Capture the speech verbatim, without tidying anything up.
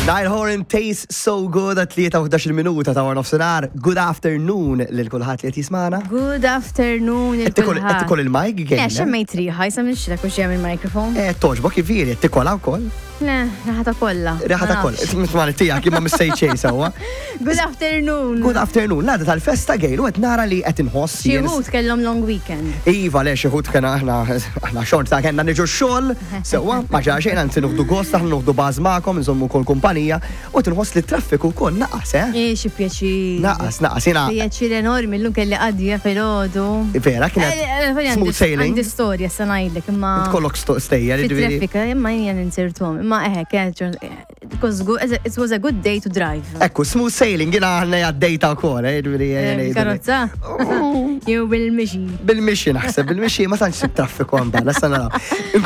Niall Horan tastes so good at tlieta u ħdax-il minuta ta' war nofsinhar. Good afternoon lil kulħadd li qed jismana. Good afternoon il Qed tikol il-mic Le, gejn. xemmejt riħa, jisam nixrek u xjem il-mikrofon. Eh, toġbok jifieri, qed tikola wkoll. Le, raħata kolla. Reħata koll. Mismani tiegħek imma missej xejn sewwa. Good afternoon. Good afternoon. Lada tal-festa gejn u qed nara li qed inħoss. Xi wħud kellhom long weekend. Iva, le xi wħud kena aħna aħna xorta kellna niġu x-xogħol, sewwa ma ġara xejn anzi nuħdu gost aħna nuħdu baż magħkom, insommu wkoll kumpanija u tinħoss li t-traffiku wkoll naqas, eh? Eh, xi pjaċir. Naqas, naqas jiena. Pjaċir enormi llum kelli qadja filgħodu. Vera kienet smooth sailing. Għandi storja se ngħidlek imma. Tkollok stejja li ġifieri. Fit-traffika imma jien insirthom. Imma eħe kienet it was good it was a good day to drive. Ekku, smooth sailing jiena ħanna għaddejta wkoll, eh, ġifieri. Karozza? Jew bil-mixi. Bil-mixi naħseb, bil-mixi ma tantx traffiku għandha, lesta naraw.